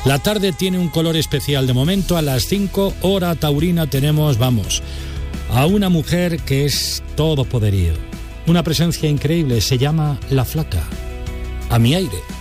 La tarde tiene un color especial. De momento, a las 5, hora taurina, tenemos, a una mujer que es todo poderío. Una presencia increíble, se llama La Flaca. A mi aire.